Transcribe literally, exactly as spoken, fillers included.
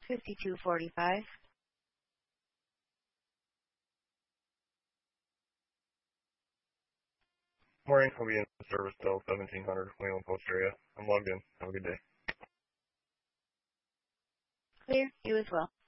fifty-two forty-five. Morning, I'll be in service till seventeen hundred, Wayland Post area. I'm logged in. Have a good day. Clear. You as well.